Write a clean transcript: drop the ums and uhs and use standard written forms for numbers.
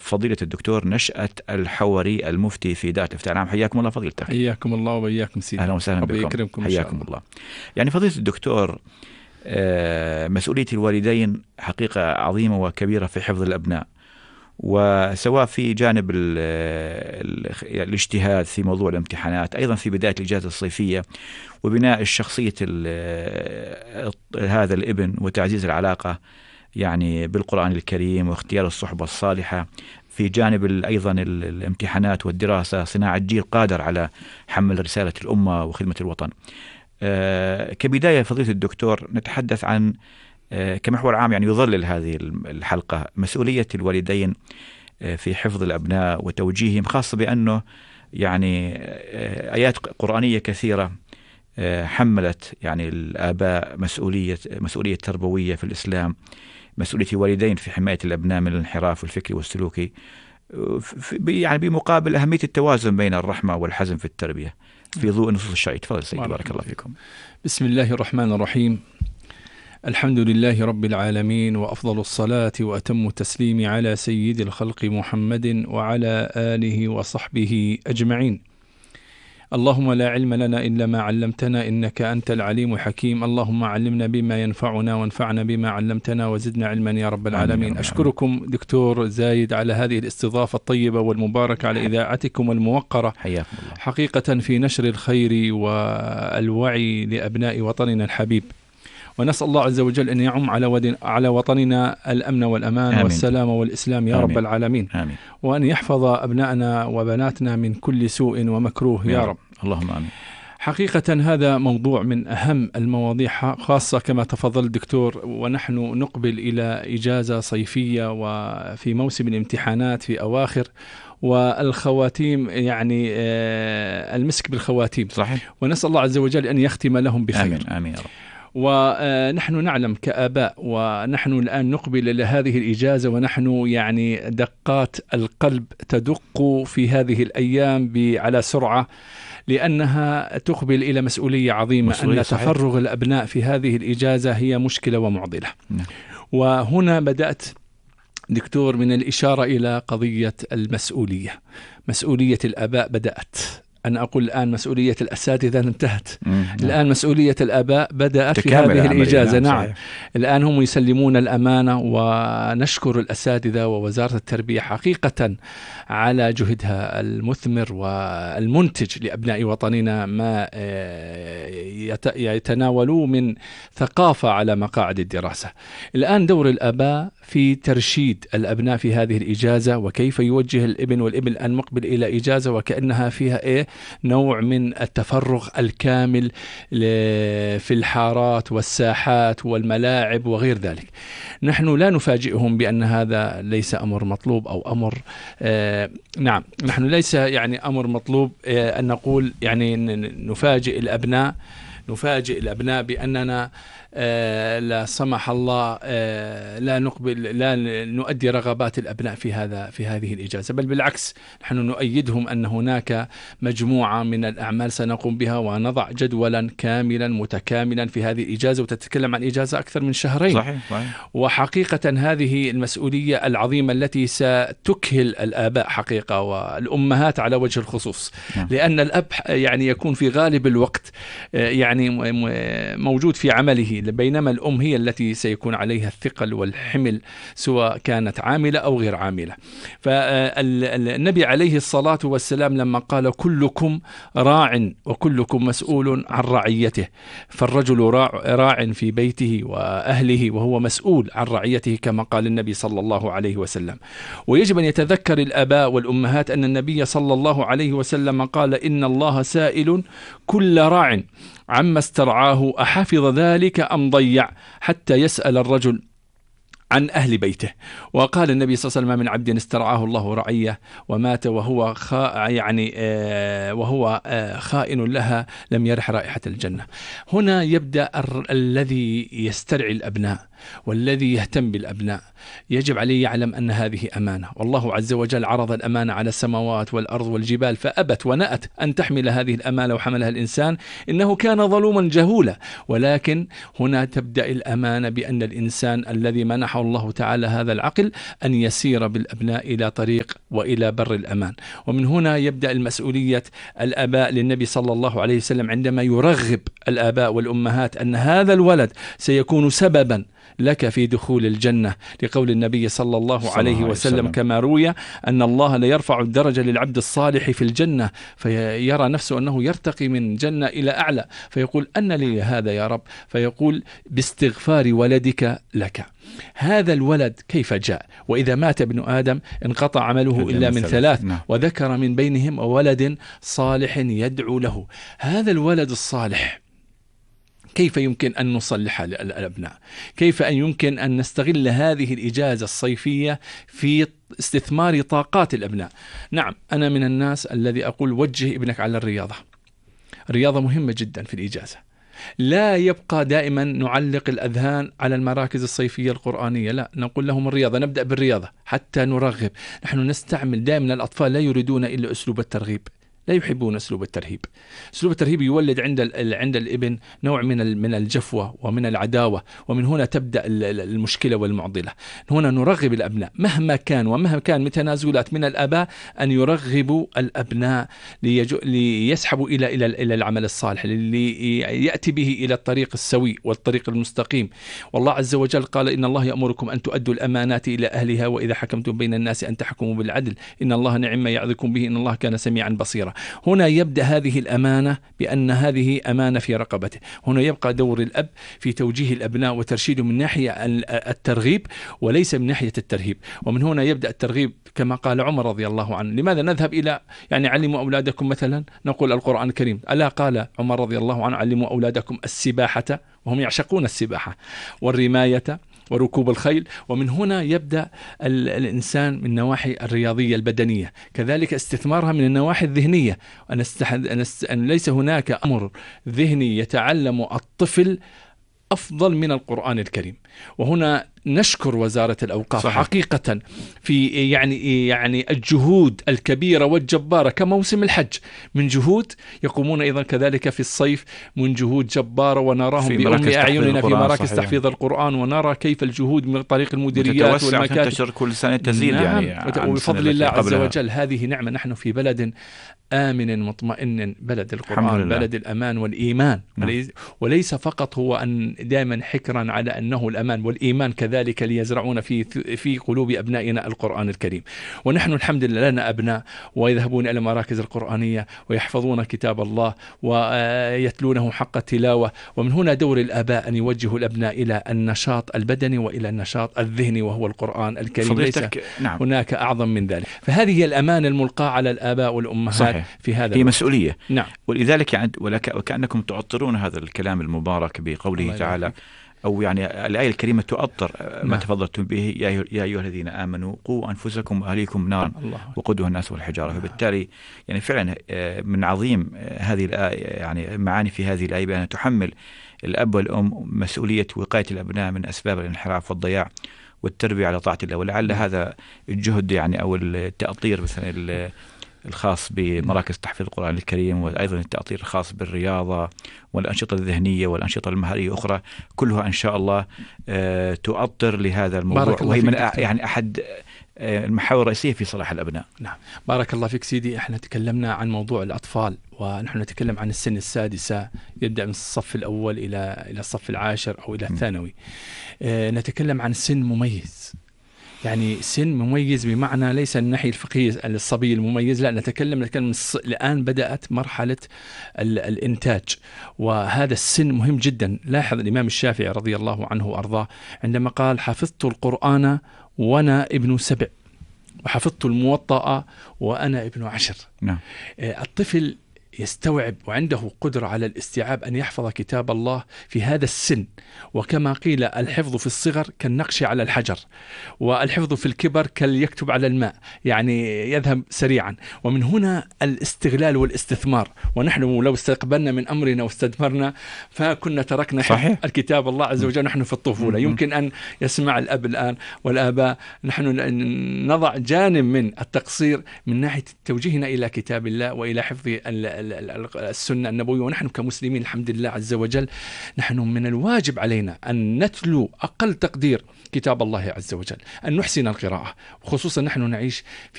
فضيلة الدكتور نشأت الحوري المفتي في دار الإفتاء العام. حياكم الله فضيلتك. حياكم الله وبياكم سيدي. أهلا وسهلا بكم. حياكم الله. يعني فضيلة الدكتور، مسؤولية الوالدين حقيقة عظيمة وكبيرة في حفظ الأبناء، وسواء في جانب الاجتهاد في موضوع الامتحانات، أيضا في بداية الإجازة الصيفية وبناء الشخصية هذا الابن وتعزيز العلاقة يعني بالقرآن الكريم واختيار الصحبة الصالحة، في جانب أيضا الامتحانات والدراسة، صناعة جيل قادر على حمل رسالة الأمة وخدمة الوطن. كبداية فضيلة الدكتور نتحدث عن كمحور عام يعني يظلل هذه الحلقة مسؤولية الوالدين في حفظ الأبناء وتوجيههم، خاصة بأنه يعني آيات قرآنية كثيرة حملت يعني الآباء مسؤولية تربوية في الإسلام، مسؤولية الوالدين في حماية الأبناء من الانحراف الفكري والسلوكي، يعني بمقابل أهمية التوازن بين الرحمة والحزم في التربية في ضوء نصوص الشرع. تفضل سيدي، بارك الله فيكم. بسم الله الرحمن الرحيم. الحمد لله رب العالمين، وأفضل الصلاة وأتم التسليم على سيد الخلق محمد وعلى آله وصحبه أجمعين. اللهم لا علم لنا إلا ما علمتنا إنك أنت العليم الحكيم. اللهم علمنا بما ينفعنا وانفعنا بما علمتنا وزدنا علما يا رب العالمين. أشكركم دكتور زايد على هذه الاستضافة الطيبة والمباركة على إذاعتكم الموقرة، حياكم الله. حقيقة في نشر الخير والوعي لأبناء وطننا الحبيب، ونسأل الله عز وجل أن يعم على وطننا الأمن والأمان والسلام والإسلام يا رب العالمين. آمين. وأن يحفظ أبنائنا وبناتنا من كل سوء ومكروه يا رب. اللهم آمين. حقيقة هذا موضوع من أهم المواضيع، خاصة كما تفضل الدكتور، ونحن نقبل إلى إجازة صيفية وفي موسم الامتحانات في أواخر، والخواتيم يعني المسك بالخواتيم. صحيح. ونسأل الله عز وجل أن يختم لهم بخير. آمين آمين يا رب. ونحن نعلم كآباء، ونحن الآن نقبل إلى هذه الإجازة، ونحن يعني دقات القلب تدق في هذه الأيام على سرعة، لأنها تقبل إلى مسؤولية عظيمة. أن تفرغ الأبناء في هذه الإجازة هي مشكلة ومعضلة. وهنا بدأت دكتور من الإشارة إلى قضية المسؤولية. مسؤولية الآباء بدأت، أنا أقول الآن مسؤولية الأساتذة انتهت. الآن مسؤولية الآباء بدأت في هذه الإجازة. نعم. الآن هم يسلمون الأمانة، ونشكر الأساتذة ووزارة التربية حقيقة على جهدها المثمر والمنتج لأبناء وطننا، ما يتناولوا من ثقافة على مقاعد الدراسة. الآن دور الآباء في ترشيد الأبناء في هذه الإجازة، وكيف يوجه الابن والابن الآن مقبل إلى إجازة وكأنها فيها نوع من التفرغ الكامل في الحارات والساحات والملاعب وغير ذلك. نحن لا نفاجئهم بأن هذا ليس أمر مطلوب أو أمر نعم، نحن ليس يعني أمر مطلوب أن نقول يعني نفاجئ الأبناء بأننا لا سمح الله لا نؤدي رغبات الأبناء في هذه الإجازة، بل بالعكس نحن نؤيدهم أن هناك مجموعة من الأعمال سنقوم بها، ونضع جدولا كاملا متكاملا في هذه الإجازة، وتتكلم عن إجازة أكثر من شهرين. صحيح. وحقيقة هذه المسؤولية العظيمة التي ستكهل الآباء حقيقة والأمهات على وجه الخصوص، لأن الأب يعني يكون في غالب الوقت يعني موجود في عمله، بينما الأم هي التي سيكون عليها الثقل والحمل سواء كانت عاملة أو غير عاملة. فالنبي عليه الصلاة والسلام لما قال كلكم راع وكلكم مسؤول عن رعيته، فالرجل راع في بيته وأهله وهو مسؤول عن رعيته كما قال النبي صلى الله عليه وسلم. ويجب أن يتذكر الآباء والأمهات أن النبي صلى الله عليه وسلم قال إن الله سائل كل راع عما استرعاه أحفظ ذلك أم ضيع، حتى يسأل الرجل عن أهل بيته. وقال النبي صلى الله عليه وسلم من عبد استرعاه الله رعية ومات وهو خائن لها لم يرح رائحة الجنة. هنا يبدأ الذي يسترعي الأبناء والذي يهتم بالأبناء يجب عليه يعلم أن هذه أمانة، والله عز وجل عرض الأمانة على السماوات والأرض والجبال فأبت ونأت أن تحمل هذه الأمانة وحملها الإنسان إنه كان ظلوما جهولا. ولكن هنا تبدأ الأمانة بأن الإنسان الذي منحه منحه الله تعالى هذا العقل أن يسير بالأبناء إلى طريق وإلى بر الأمان. ومن هنا يبدأ المسؤولية الآباء للنبي صلى الله عليه وسلم عندما يرغب الآباء والأمهات أن هذا الولد سيكون سببا لك في دخول الجنة، لقول النبي صلى الله عليه وسلم كما روي أن الله ليرفع الدرجة للعبد الصالح في الجنة فيرى نفسه أنه يرتقي من جنة إلى أعلى، فيقول أن لي هذا يا رب؟ فيقول باستغفار ولدك لك. هذا الولد كيف جاء؟ وإذا مات ابن آدم انقطع عمله إلا من ثلاث، وذكر من بينهم ولد صالح يدعو له. هذا الولد الصالح كيف يمكن أن نصلح الأبناء؟ كيف أن يمكن أن نستغل هذه الإجازة الصيفية في استثمار طاقات الأبناء؟ نعم، أنا من الناس الذي أقول وجه ابنك على الرياضة. الرياضة مهمة جدا في الإجازة. لا يبقى دائما نعلق الأذهان على المراكز الصيفية القرآنية، لا، نقول لهم الرياضة، نبدأ بالرياضة حتى نرغب. نحن نستعمل دائما، الأطفال لا يريدون إلا أسلوب الترغيب، لا يحبون أسلوب الترهيب. أسلوب الترهيب يولد عند الابن نوع من الجفوة ومن العداوة، ومن هنا تبدأ المشكلة والمعضلة. هنا نرغب الأبناء مهما كان، ومهما كان من تنازلات من الآباء أن يرغبوا الأبناء ليسحبوا إلى العمل الصالح، ليأتي به إلى الطريق السوي والطريق المستقيم. والله عز وجل قال إن الله يأمركم أن تؤدوا الأمانات إلى أهلها وإذا حكمتم بين الناس أن تحكموا بالعدل إن الله نعم ما يعظكم به إن الله كان سميعا بصيرا. هنا يبدأ هذه الأمانة بأن هذه أمانة في رقبته. هنا يبقى دور الأب في توجيه الأبناء وترشيدهم من ناحية الترغيب وليس من ناحية الترهيب. ومن هنا يبدأ الترغيب كما قال عمر رضي الله عنه. لماذا نذهب إلى علموا أولادكم مثلا، نقول القرآن الكريم، ألا قال عمر رضي الله عنه علموا أولادكم السباحة، وهم يعشقون السباحة، والرماية وركوب الخيل. ومن هنا يبدأ الإنسان من النواحي الرياضية البدنية، كذلك استثمارها من النواحي الذهنية، أن ليس هناك أمر ذهني يتعلم الطفل أفضل من القرآن الكريم. وهنا نشكر وزارة الأوقاف صحيح. حقيقة في يعني الجهود الكبيرة والجبارة كموسم الحج، من جهود يقومون أيضا كذلك في الصيف من جهود جبارة، ونراهم بأم أعيننا في مراكز تحفيظ القرآن، ونرى كيف الجهود من طريق المديريات والمكاتب تنتشر كل سنة تزيد. نعم. وبفضل الله عز وجل هذه نعمة. نحن في بلد آمن مطمئن، بلد القرآن، بلد الأمان والإيمان. وليس فقط هو أن دائما حكرا على أنه الأمان والإيمان، كذلك ليزرعون في قلوب أبنائنا القرآن الكريم. ونحن الحمد لله لنا أبناء ويذهبون إلى المراكز القرآنية ويحفظون كتاب الله ويتلونه حق التلاوة. ومن هنا دور الآباء أن يوجهوا الأبناء إلى النشاط البدني وإلى النشاط الذهني وهو القرآن الكريم. ليس نعم. هناك أعظم من ذلك. فهذه هي الأمانة الملقاة على الآباء والأمهات صحيح. في هذا هي مسؤولية. نعم. ولذلك وكأنكم تعطرون هذا الكلام المبارك بقوله تعالى، أو الآية الكريمة تؤطر ما تفضلتم به يا أيها الذين آمنوا قوا أنفسكم وأهليكم نارا وقودها الناس والحجارة. فبالتالي فعلا من عظيم هذه الآية معاني في هذه الآية بأن تحمل الأب والأم مسؤولية وقاية الأبناء من أسباب الانحراف والضياع والتربية على طاعة الله. ولعل هذا الجهد أو التأطير مثلا الخاص بمراكز تحفيظ القرآن الكريم، وأيضا التأطير الخاص بالرياضة والأنشطة الذهنية والأنشطة المهارية أخرى، كلها إن شاء الله تؤطر لهذا الموضوع، وهي من أحد المحاور الرئيسية في صلاح الأبناء. نعم، بارك الله فيك سيدي. احنا تكلمنا عن موضوع الأطفال، ونحن نتكلم عن السن السادسة، يبدأ من الصف الأول إلى الصف العاشر أو إلى الثانوي. نتكلم عن سن مميز، سن مميز بمعنى ليس الناحية الفقهية الصبي المميز، لا، نتكلم الآن بدأت مرحلة الإنتاج، وهذا السن مهم جدا. لاحظ الإمام الشافعي رضي الله عنه وأرضاه عندما قال حفظت القرآن وأنا ابن 7 وحفظت الموطأ وأنا ابن 10. نعم. الطفل يستوعب وعنده قدرة على الاستيعاب أن يحفظ كتاب الله في هذا السن. وكما قيل الحفظ في الصغر كالنقش على الحجر، والحفظ في الكبر كاليكتب على الماء، يذهب سريعا. ومن هنا الاستغلال والاستثمار. ونحن لو استقبلنا من أمرنا واستدمرنا فكنا تركنا حفظ الكتاب الله عز وجل نحن في الطفولة. يمكن أن يسمع الأب الآن والآباء نحن نضع جانب من التقصير من ناحية توجيهنا إلى كتاب الله وإلى حفظ السنة النبوية. ونحن كمسلمين الحمد لله عز وجل نحن من الواجب علينا أن نتلو أقل تقدير كتاب الله عز وجل، أن نحسن القراءة، خصوصا نحن نعيش في